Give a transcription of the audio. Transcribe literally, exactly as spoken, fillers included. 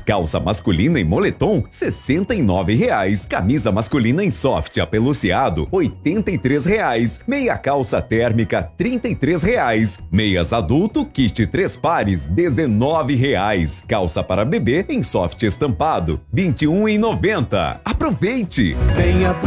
Calça masculina em moletom, sessenta e nove reais. Camisa masculina em soft apeluciado, oitenta e três reais. Meia calça térmica, trinta e três reais. Meias adulto, kit três pares, dezenove reais. Calça para bebê em soft estampado, vinte e um e noventa. Aproveite! Venha pro